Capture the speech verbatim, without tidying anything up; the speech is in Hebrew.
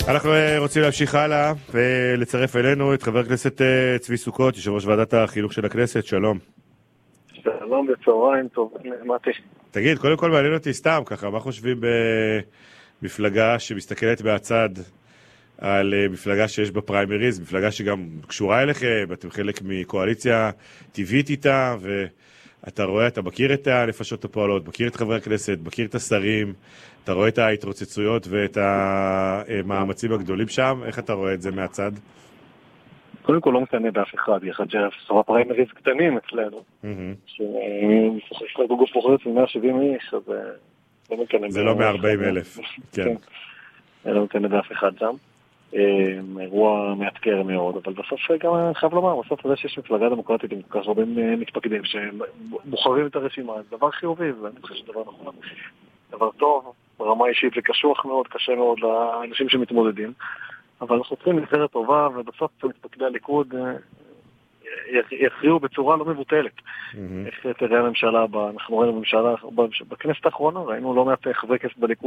אנחנו רוצים להמשיך הלאה ולצרף אלינו את חבר הכנסת צבי סוכות, יושב ראש ועדת החינוך של הכנסת. שלום. שלום בצהריים טוב, נעמתי. תגיד, קודם כל מעניין אותי סתם ככה, מה חושבים במפלגה שמסתכלת מהצד על מפלגה שיש בה פריימריז, מפלגה שגם קשורה אליכם, אתם חלק מקואליציה טבעית איתה, ואתה רואה, אתה מכיר את הנפשות הפועלות, מכיר את חברי הכנסת, מכיר את השרים, אתה רואה את ההתרוצצויות ואת המאמצים הגדולים שם, איך אתה רואה את זה מהצד? קודם כל לא מקנה באף אחד, יש עשרה פריימריז קטנים אצלנו, שיש לנו גוף בוחר של מאה שבעים איש, אז לא מקנה. זה לא מאה-ארבעים אלף, כן. לא מקנה באף אחד שם. אירוע מאתגר מאוד, אבל בסוף גם חייב לומר, בסוף זה שיש מפלגה דמוקרטית עם כל כך הרבה מתפקדים שבוחרים את הרשימה, זה דבר חיובי, ואני חושב שזה דבר נכון. דבר טוב, ברמה אישית זה קשוח מאוד, קשה מאוד לאנשים שמתמודדים, אבל אנחנו צריכים נבחרת טובה, ובסוף מתפקדי הליכוד יכריעו בצורה לא מבוטלת. איך תראה הממשלה, אנחנו ראינו בממשלה, בכנסת האחרונה, ראינו לא מעט חברי כנסת בליכוד,